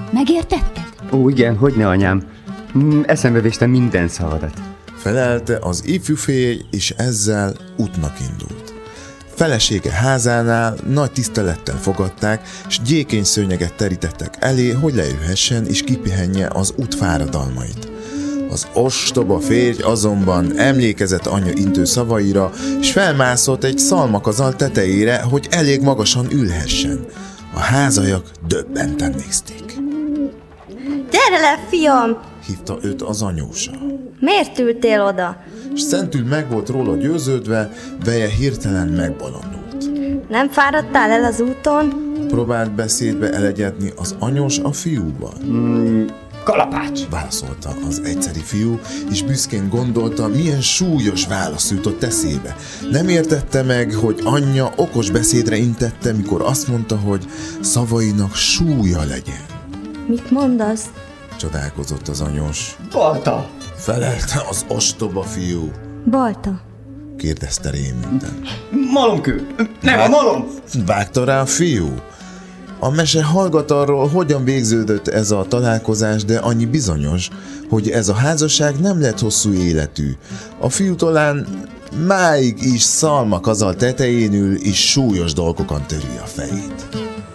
Megértetted? Ó, igen, hogyne, anyám. Eszembe véstem minden szavadat. Felelte az ifjú férj, és ezzel útnak indult. Felesége házánál nagy tisztelettel fogadták, s gyékény szőnyeget terítettek elé, hogy leülhessen és kipihenje az út fáradalmait. Az ostoba férj azonban emlékezett anyja intő szavaira, és felmászott egy szalmakazal tetejére, hogy elég magasan ülhessen. A házaiak döbbenten nézték. Gyere le, fiam! Hívta őt az anyósa. Miért ültél oda? S szentül meg volt róla győződve, veje hirtelen megbolondult. Nem fáradtál el az úton? Próbált beszédbe elegyedni az anyós a fiúval. Kalapács! Válaszolta az egyszeri fiú, és büszkén gondolta, milyen súlyos válasz jutott eszébe. Nem értette meg, hogy anyja okos beszédre intette, mikor azt mondta, hogy szavainak súlya legyen. Mit mondasz? Csodálkozott az anyós. Balta! Felelte az ostoba fiú. Balta. Kérdezte rémülten. Malomkő! Nem a malom! Vágta rá a fiú. A mese hallgat arról, hogyan végződött ez a találkozás, de annyi bizonyos, hogy ez a házasság nem lett hosszú életű. A fiú talán máig is szalmakazal tetején ül, és súlyos dolgokon töri a fejét.